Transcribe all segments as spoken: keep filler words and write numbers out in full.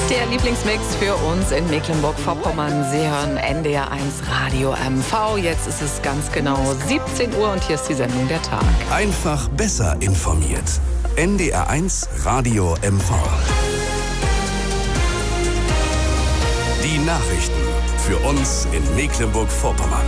Der Lieblingsmix für uns in Mecklenburg-Vorpommern. Sie hören N D R eins Radio M V. Jetzt ist es ganz genau siebzehn Uhr und hier ist die Sendung Der Tag. Einfach besser informiert. N D R eins Radio M V. Die Nachrichten für uns in Mecklenburg-Vorpommern.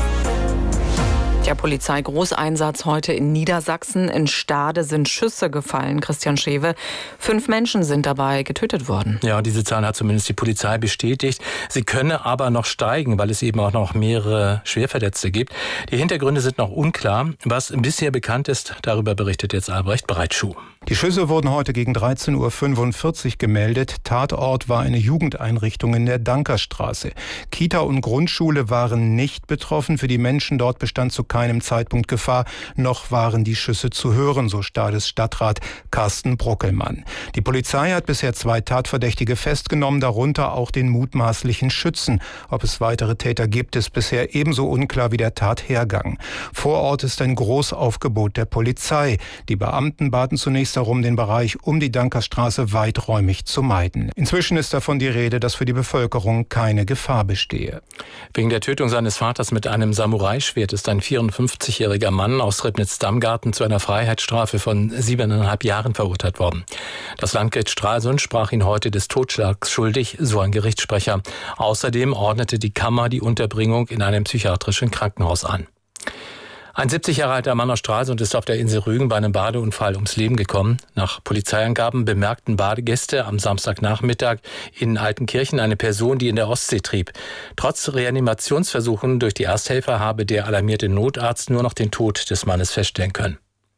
Der Polizeigroßeinsatz heute in Niedersachsen. In Stade sind Schüsse gefallen. Christian Schewe. Fünf Menschen sind dabei getötet worden. Ja, diese Zahl hat zumindest die Polizei bestätigt. Sie könne aber noch steigen, weil es eben auch noch mehrere Schwerverletzte gibt. Die Hintergründe sind noch unklar. Was bisher bekannt ist, darüber berichtet jetzt Albrecht Breitschuh. Die Schüsse wurden heute gegen dreizehn Uhr fünfundvierzig gemeldet. Tatort war eine Jugendeinrichtung in der Dankerstraße. Kita und Grundschule waren nicht betroffen. Für die Menschen dort bestand zu keinem Zeitpunkt Gefahr. Noch waren die Schüsse zu hören, so Stades Stadtrat Carsten Brockelmann. Die Polizei hat bisher zwei Tatverdächtige festgenommen, darunter auch den mutmaßlichen Schützen. Ob es weitere Täter gibt, ist bisher ebenso unklar wie der Tathergang. Vor Ort ist ein Großaufgebot der Polizei. Die Beamten baten zunächst darum, den Bereich um die Dankerstraße weiträumig zu meiden. Inzwischen ist davon die Rede, dass für die Bevölkerung keine Gefahr bestehe. Wegen der Tötung seines Vaters mit einem Samurai-Schwert ist ein vierundfünfzigjähriger Mann aus Ribnitz-Damgarten zu einer Freiheitsstrafe von siebeneinhalb Jahren verurteilt worden. Das Landgericht Stralsund sprach ihn heute des Totschlags schuldig, so ein Gerichtssprecher. Außerdem ordnete die Kammer die Unterbringung in einem psychiatrischen Krankenhaus an. Ein siebzig Jahre alter Mann aus Stralsund ist auf der Insel Rügen bei einem Badeunfall ums Leben gekommen. Nach Polizeiangaben bemerkten Badegäste am Samstagnachmittag in Altenkirchen eine Person, die in der Ostsee trieb. Trotz Reanimationsversuchen durch die Ersthelfer habe der alarmierte Notarzt nur noch den Tod des Mannes feststellen können.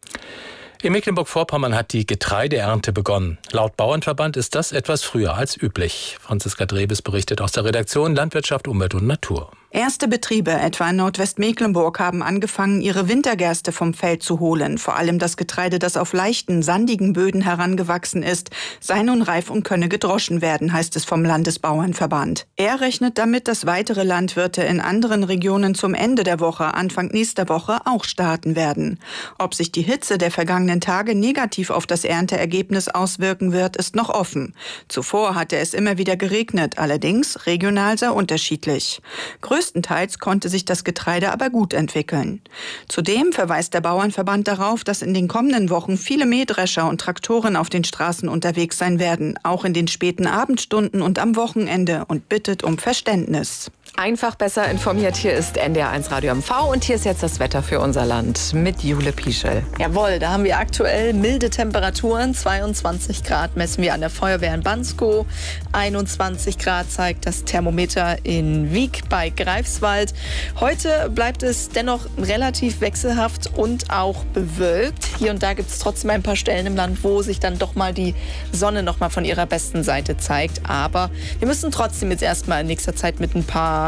In Mecklenburg-Vorpommern hat die Getreideernte begonnen. Laut Bauernverband ist das etwas früher als üblich. Franziska Drebes berichtet aus der Redaktion Landwirtschaft, Umwelt und Natur. Erste Betriebe, etwa in Nordwestmecklenburg, haben angefangen, ihre Wintergerste vom Feld zu holen. Vor allem das Getreide, das auf leichten, sandigen Böden herangewachsen ist, sei nun reif und könne gedroschen werden, heißt es vom Landesbauernverband. Er rechnet damit, dass weitere Landwirte in anderen Regionen zum Ende der Woche, Anfang nächster Woche auch starten werden. Ob sich die Hitze der vergangenen Tage negativ auf das Ernteergebnis auswirken wird, ist noch offen. Zuvor hatte es immer wieder geregnet, allerdings regional sehr unterschiedlich. Größtenteils konnte sich das Getreide aber gut entwickeln. Zudem verweist der Bauernverband darauf, dass in den kommenden Wochen viele Mähdrescher und Traktoren auf den Straßen unterwegs sein werden, auch in den späten Abendstunden und am Wochenende, und bittet um Verständnis. Einfach besser informiert, hier ist N D R eins Radio M V und hier ist jetzt das Wetter für unser Land mit Jule Pieschel. Jawohl, da haben wir aktuell milde Temperaturen, zweiundzwanzig Grad messen wir an der Feuerwehr in Banskow, einundzwanzig Grad zeigt das Thermometer in Wiek bei Greifswald. Heute bleibt es dennoch relativ wechselhaft und auch bewölkt. Hier und da gibt es trotzdem ein paar Stellen im Land, wo sich dann doch mal die Sonne noch mal von ihrer besten Seite zeigt. Aber wir müssen trotzdem jetzt erstmal in nächster Zeit mit ein paar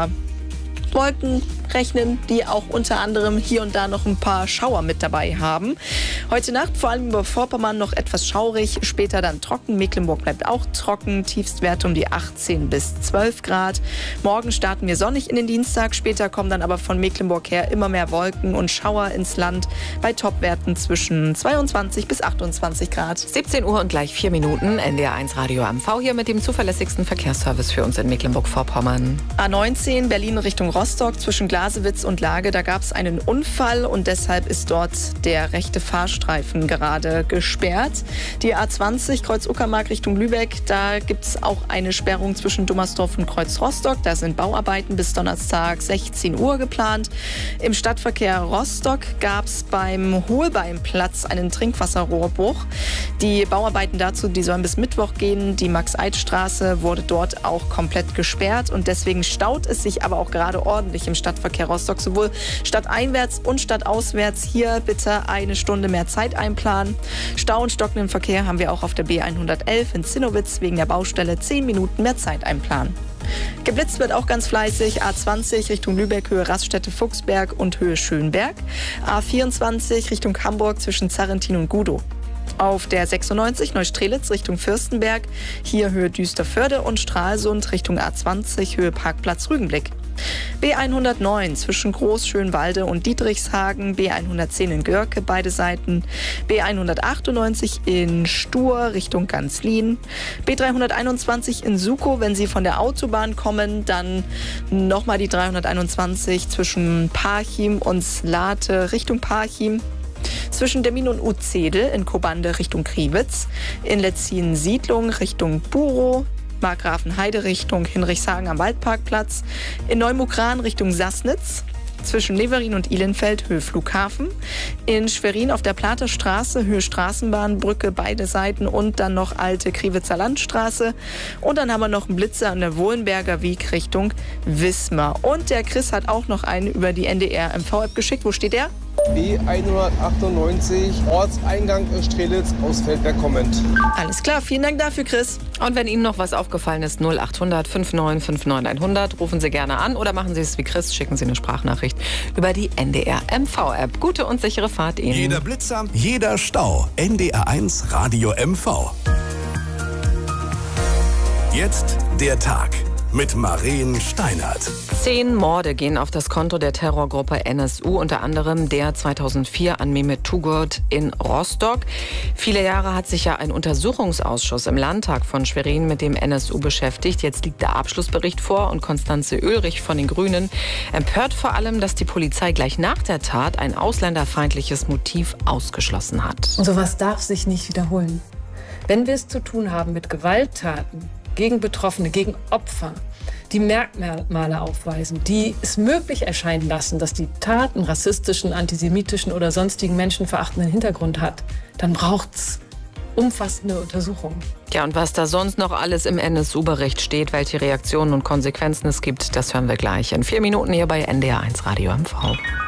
Wolken rechnen, die auch unter anderem hier und da noch ein paar Schauer mit dabei haben. Heute Nacht vor allem über Vorpommern noch etwas schaurig, später dann trocken. Mecklenburg bleibt auch trocken, Tiefstwerte um die achtzehn bis zwölf Grad. Morgen starten wir sonnig in den Dienstag, später kommen dann aber von Mecklenburg her immer mehr Wolken und Schauer ins Land bei Topwerten zwischen zweiundzwanzig bis achtundzwanzig Grad. siebzehn Uhr und gleich vier Minuten, N D R eins Radio M V hier mit dem zuverlässigsten Verkehrsservice für uns in Mecklenburg-Vorpommern. A neunzehn Berlin Richtung Rostock zwischen Glasewitz und Lage, da gab es einen Unfall und deshalb ist dort der rechte Fahrstreifen gerade gesperrt. Die A zwanzig Kreuz Uckermark Richtung Lübeck, da gibt es auch eine Sperrung zwischen Dummersdorf und Kreuz Rostock. Da sind Bauarbeiten bis Donnerstag sechzehn Uhr geplant. Im Stadtverkehr Rostock gab es beim Hohlbeinplatz einen Trinkwasserrohrbruch. Die Bauarbeiten dazu, die sollen bis Mittwoch gehen. Die Max-Eid-Straße wurde dort auch komplett gesperrt und deswegen staut es sich aber auch gerade ordentlich im Stadtverkehr Rostock, sowohl stadteinwärts und stadtauswärts. Hier bitte eine Stunde mehr Zeit einplanen. Stau und stockenden Verkehr haben wir auch auf der B hundertelf in Zinnowitz, wegen der Baustelle zehn Minuten mehr Zeit einplanen. Geblitzt wird auch ganz fleißig. A zwanzig Richtung Lübeck, Höhe Raststätte Fuchsberg und Höhe Schönberg. A vierundzwanzig Richtung Hamburg zwischen Zarrentin und Gudow. Auf der sechsundneunzig Neustrelitz Richtung Fürstenberg, hier Höhe Düsterförde und Stralsund Richtung A zwanzig, Höhe Parkplatz Rügenblick. B hundertneun zwischen Großschönwalde und Dietrichshagen, B hundertzehn in Görke, beide Seiten, B hundertachtundneunzig in Stur Richtung Ganzlin, B dreihunderteinundzwanzig in Sukow, wenn Sie von der Autobahn kommen, dann nochmal die dreihunderteinundzwanzig zwischen Parchim und Slate Richtung Parchim. Zwischen Demmin und Utzedel in Kobande Richtung Kriwitz, in Letzin-Siedlung Richtung Burow, Markgrafenheide Richtung Hinrichshagen am Waldparkplatz, in Neumukran Richtung Sassnitz, zwischen Neverin und Ihlenfeld Höhe Flughafen, in Schwerin auf der Plater Straße Höhe Straßenbahnbrücke beide Seiten und dann noch alte Kriwitzer Landstraße und dann haben wir noch einen Blitzer an der Wohlenberger Weg Richtung Wismar. Und der Chris hat auch noch einen über die N D R M V-App geschickt. Wo steht der? B hundertachtundneunzig, Ortseingang Strelitz aus Feldberg kommend. Alles klar, vielen Dank dafür, Chris. Und wenn Ihnen noch was aufgefallen ist, null achthundert fünfundneunzig neunundfünfzig hundert, rufen Sie gerne an oder machen Sie es wie Chris, schicken Sie eine Sprachnachricht über die N D R M V-App. Gute und sichere Fahrt Ihnen. Jeder Blitzer, jeder Stau. N D R eins Radio M V. Jetzt der Tag mit Maren Steinert. Zehn Morde gehen auf das Konto der Terrorgruppe N S U, unter anderem der zweitausendvier an Mehmet Turgut in Rostock. Viele Jahre hat sich ja ein Untersuchungsausschuss im Landtag von Schwerin mit dem N S U beschäftigt. Jetzt liegt der Abschlussbericht vor und Konstanze Oehlrich von den Grünen empört vor allem, dass die Polizei gleich nach der Tat ein ausländerfeindliches Motiv ausgeschlossen hat. Und sowas darf sich nicht wiederholen. Wenn wir es zu tun haben mit Gewalttaten gegen Betroffene, gegen Opfer, die Merkmale aufweisen, die es möglich erscheinen lassen, dass die Tat einen rassistischen, antisemitischen oder sonstigen menschenverachtenden Hintergrund hat, dann braucht es umfassende Untersuchungen. Ja, und was da sonst noch alles im N S U-Bericht steht, welche Reaktionen und Konsequenzen es gibt, das hören wir gleich in vier Minuten hier bei N D R eins Radio M V.